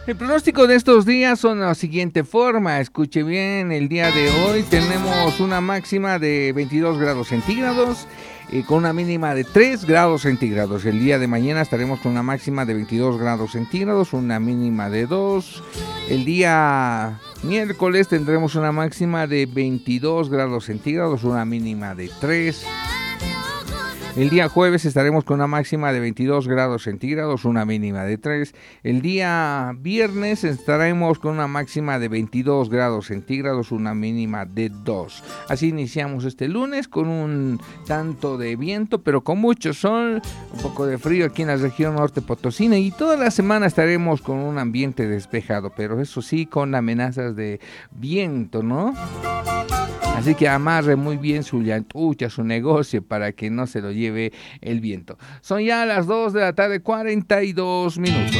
El pronóstico de estos días son de la siguiente forma. Escuche bien, el día de hoy tenemos una máxima de 22 grados centígrados con una mínima de 3 grados centígrados. El día de mañana estaremos con una máxima de 22 grados centígrados, una mínima de 2. El día miércoles tendremos una máxima de 22 grados centígrados, una mínima de 3. El día jueves estaremos con una máxima de 22 grados centígrados, una mínima de 3. El día viernes estaremos con una máxima de 22 grados centígrados, una mínima de 2. Así iniciamos este lunes con un tanto de viento, pero con mucho sol, un poco de frío aquí en la región norte potosina, y toda la semana estaremos con un ambiente despejado, pero eso sí, con amenazas de viento, ¿no? Así que amarre muy bien su llantucha, su negocio, para que no se lo lleve el viento. Son ya las 2 de la tarde, 42 minutos.